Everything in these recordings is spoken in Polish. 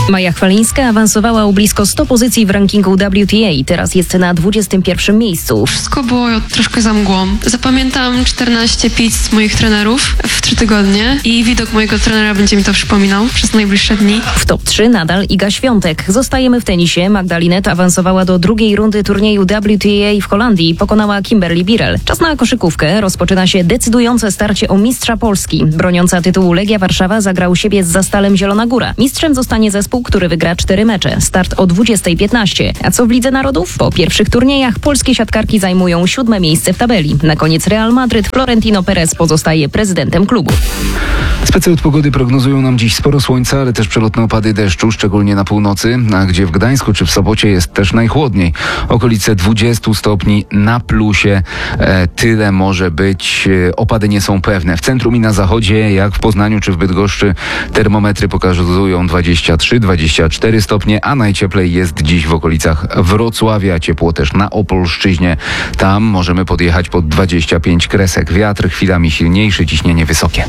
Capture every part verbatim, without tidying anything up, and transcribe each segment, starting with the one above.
Maja Chwalińska awansowała o blisko sto pozycji w rankingu W T A. Teraz jest na dwudziestym pierwszym miejscu. Wszystko było troszkę za mgłą. Zapamiętam czternaście pizz moich trenerów w trzy tygodnie i widok mojego trenera będzie mi to przypominał przez najbliższe dni. W top trzy nadal Iga Świątek. Zostajemy w tenisie. Magdalinet awansowała do drugiej rundy turnieju W T A w Holandii i pokonała Kimberly Birrell. Czas na koszykówkę. Rozpoczyna się decydujące starcie o mistrza Polski. Broniąca tytułu Legia Warszawa zagra u siebie z Zastalem Zielona Góra. Mistrzem zostanie zespół, który wygra cztery mecze. Start o dwudziestej piętnaście. A co w Lidze Narodów? Po pierwszych turniejach polskie siatkarki zajmują siódme miejsce w tabeli. Na koniec Real Madryt. Florentino Perez pozostaje prezydentem klubu. Specjal od pogody prognozują nam dziś sporo słońca, ale też przelotne opady deszczu, szczególnie na północy, a gdzie w Gdańsku czy w Sopocie jest też najchłodniej. Okolice dwudziestu stopni na plusie. E, tyle może być. E, opady nie są pewne. W centrum i na zachodzie, jak w Poznaniu czy w Bydgoszczy, termometry pokazują dwadzieścia trzy dwadzieścia cztery stopnie, a najcieplej jest dziś w okolicach Wrocławia. Ciepło też na Opolszczyźnie. Tam możemy podjechać pod dwadzieścia pięć kresek. Wiatr chwilami silniejszy, ciśnienie wysokie.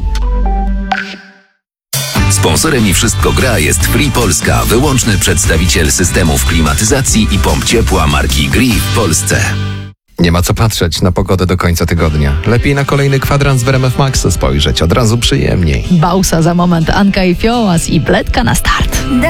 Sponsorem i Wszystko Gra jest Free Polska, wyłączny przedstawiciel systemów klimatyzacji i pomp ciepła marki Gree w Polsce. Nie ma co patrzeć na pogodę do końca tygodnia. Lepiej na kolejny kwadrans w R M F Max spojrzeć, od razu przyjemniej. Bausa za moment, Anka i Fiołas i Bledka na start.